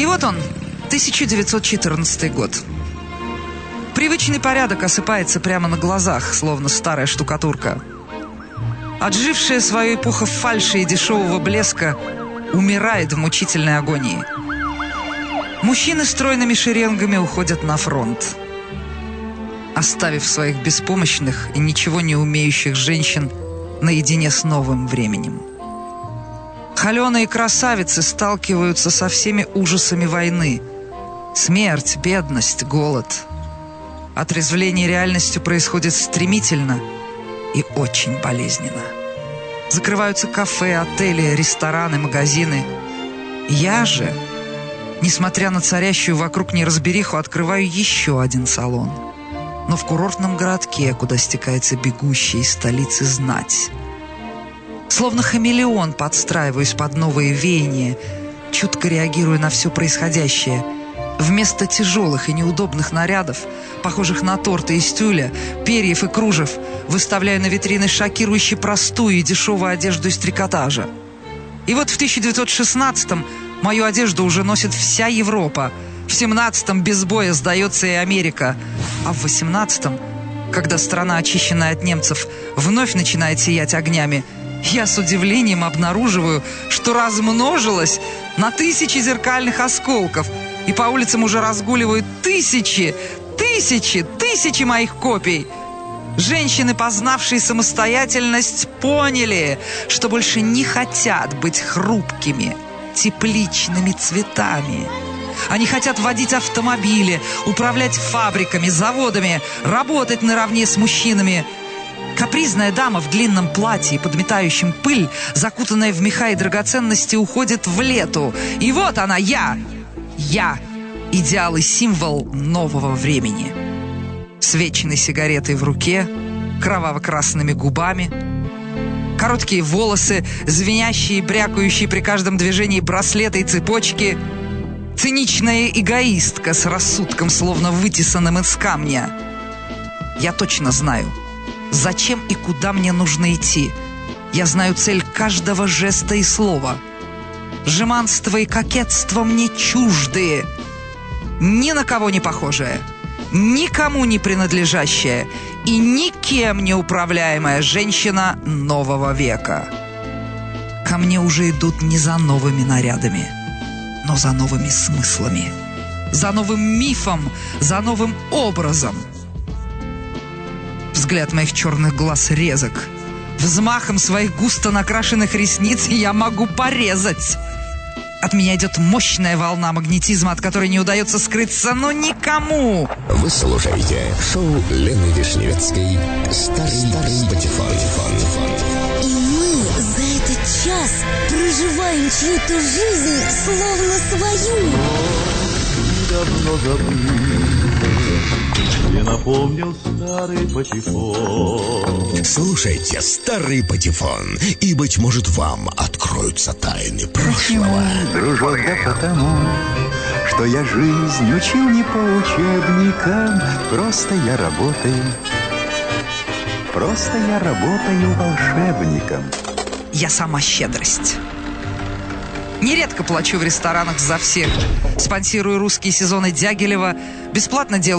И вот он, 1914 год. Привычный порядок осыпается прямо на глазах, словно старая штукатурка. Отжившая свою эпоху фальши и дешевого блеска умирает в мучительной агонии. Мужчины стройными шеренгами уходят на фронт, оставив своих беспомощных и ничего не умеющих женщин наедине с новым временем. Холеные красавицы сталкиваются со всеми ужасами войны. Смерть, бедность, голод. Отрезвление реальностью происходит стремительно и очень болезненно. Закрываются кафе, отели, рестораны, магазины. Я же, несмотря на царящую вокруг неразбериху, открываю еще один салон. Но в курортном городке, куда стекается бегущая из столицы знать. Словно хамелеон подстраиваюсь под новые веяния, чутко реагируя на все происходящее. Вместо тяжелых и неудобных нарядов, похожих на торты из тюля, перьев и кружев, выставляю на витрины шокирующе простую и дешевую одежду из трикотажа. И вот в 1916-м мою одежду уже носит вся Европа. В 17-м без боя сдается и Америка. А в 18-м, когда страна, очищенная от немцев, вновь начинает сиять огнями, я с удивлением обнаруживаю, что размножилась на тысячи зеркальных осколков, и по улицам уже разгуливают тысячи моих копий. Женщины, познавшие самостоятельность, поняли, что больше не хотят быть хрупкими, тепличными цветами. Они хотят водить автомобили, управлять фабриками, заводами, работать наравне с мужчинами. Капризная дама в длинном платье, подметающем пыль, закутанная в меха и драгоценности, уходит в лету. И вот она, я, идеал и символ нового времени. С вечной сигаретой в руке, кроваво-красными губами, короткие волосы, звенящие и брякающие при каждом движении браслеты и цепочки, циничная эгоистка с рассудком, словно вытесанным из камня. Я точно знаю, зачем и куда мне нужно идти. Я знаю цель каждого жеста и слова. Жеманство и кокетство мне чужды. Ни на кого не похожая, никому не принадлежащая и никем не управляемая женщина нового века. Ко мне уже идут не за новыми нарядами, но за новыми смыслами, за новым мифом, за новым образом. Взгляд моих черных глаз резок. Взмахом своих густо накрашенных ресниц я могу порезать. От меня идет мощная волна магнетизма, от которой не удается скрыться, но никому. Вы слушаете шоу Лены Вишневецкой «Старый патефон». И мы за этот час проживаем чью-то жизнь, словно свою. Давно забыл, мне напомнил старый патефон. Слушайте «Старый патефон», и, быть может, вам откроются тайны прошлого. Дружок, да потому, что я жизнь учил не по учебникам. Просто я работаю волшебником. Я сама щедрость. Нередко плачу в ресторанах за всех. Спонсирую русские сезоны Дягилева, бесплатно делаю